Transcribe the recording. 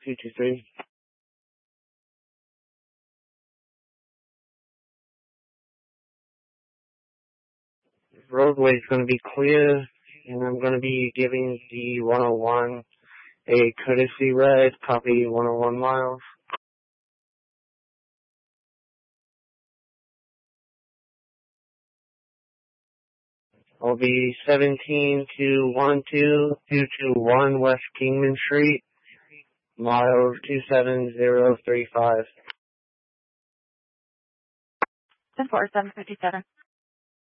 223. Roadway is going to be clear, and I'm going to be giving the 101 a courtesy ride, copy 101 miles. I'll be 17 to 221 West Kingman Street, miles 27035. 10-4, 757.